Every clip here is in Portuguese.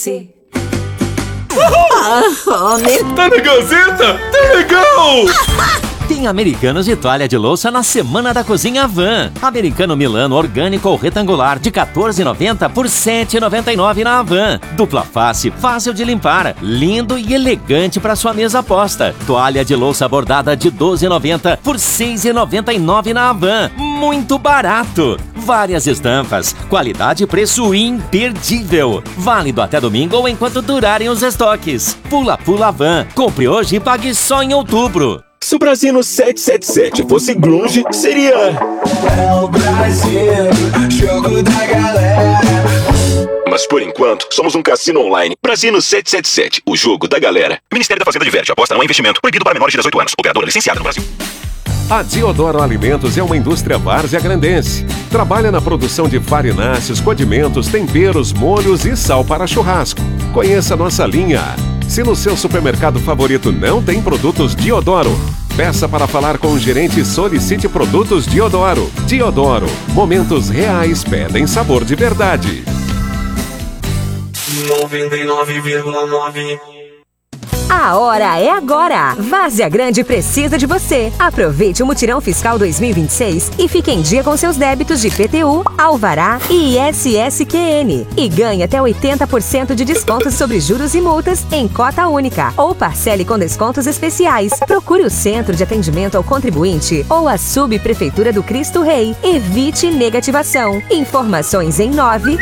você. Tá na Gazeta? Tá legal! Tem Americanos de toalha de louça na Semana da Cozinha Havan. Americano Milano orgânico ou retangular de R$14,90 por R$7,99 na Havan. Dupla face, fácil de limpar, lindo e elegante para sua mesa posta. Toalha de louça bordada de R$12,90 por R$6,99 na Havan. Muito barato! Várias estampas, qualidade e preço imperdível. Válido até domingo ou enquanto durarem os estoques. Pula Havan. Compre hoje e pague só em outubro. Se o Brasino 777 fosse grunge, seria... É o Brasil, jogo da galera. Mas por enquanto, somos um cassino online. Brasino 777, o jogo da galera. Ministério da Fazenda diverte, aposta não é investimento. Proibido para menores de 18 anos. Operadora licenciada no Brasil. A Diodoro Alimentos é uma indústria várzea-grandense. Trabalha na produção de farináceos, condimentos, temperos, molhos e sal para churrasco. Conheça nossa linha. Se no seu supermercado favorito não tem produtos Diodoro, peça para falar com o gerente e solicite produtos Diodoro. Diodoro, momentos reais pedem sabor de verdade. 99,9. A hora é agora! Várzea Grande precisa de você. Aproveite o Mutirão Fiscal 2026 e fique em dia com seus débitos de IPTU, Alvará e ISSQN. E ganhe até 80% de descontos sobre juros e multas em cota única. Ou parcele com descontos especiais. Procure o Centro de Atendimento ao Contribuinte ou a Subprefeitura do Cristo Rei. Evite negativação. Informações em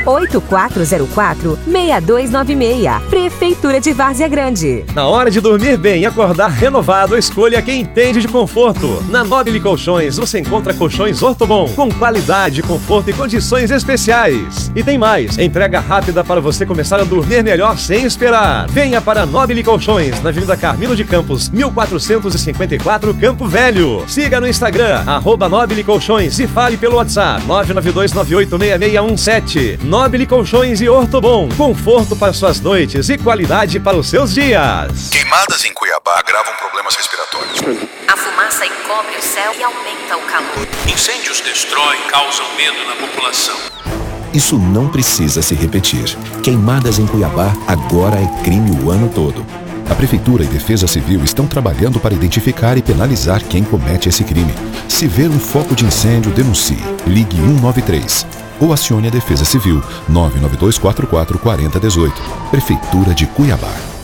98404-6296. Prefeitura de Várzea Grande. Na hora de dormir bem e acordar renovado, escolha quem entende de conforto. Na Nobile Colchões você encontra colchões Ortobon com qualidade, conforto e condições especiais. E tem mais, entrega rápida para você começar a dormir melhor sem esperar. Venha para Nobile Colchões, na Avenida Carmilo de Campos, 1454, Campo Velho. Siga no Instagram, @Nobile Colchões e fale pelo WhatsApp 992986617. Nobile Colchões e Ortobon, conforto para suas noites e qualidade para os seus dias. Queimadas em Cuiabá agravam problemas respiratórios. A fumaça encobre o céu e aumenta o calor. Incêndios destroem e causam medo na população. Isso não precisa se repetir. Queimadas em Cuiabá agora é crime o ano todo. A Prefeitura e Defesa Civil estão trabalhando para identificar e penalizar quem comete esse crime. Se ver um foco de incêndio, denuncie. Ligue 193 ou acione a Defesa Civil 99244 4018. Prefeitura de Cuiabá.